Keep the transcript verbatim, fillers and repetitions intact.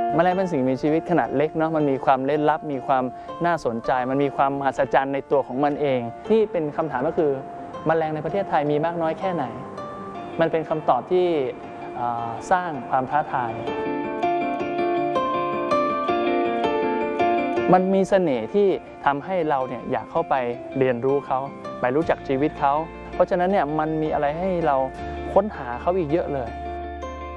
แมลงเป็นสิ่งมีชีวิตขนาดเล็กเนาะมันมีความเล่นลับมีความน่าสนใจมันมีความมหัศจรรย์ในตัวของมันเองที่เป็นคำถามก็คือแมลงในประเทศไทยมีมากน้อยแค่ไหนมันเป็นคำตอบที่สร้างความท้าทายมันมีเสน่ห์ที่ทำให้เราเนี่ยอยากเข้าไปเรียนรู้เขาไปรู้จักชีวิตเขาเพราะฉะนั้นเนี่ยมันมีอะไรให้เราค้นหาเขาอีกเยอะเลย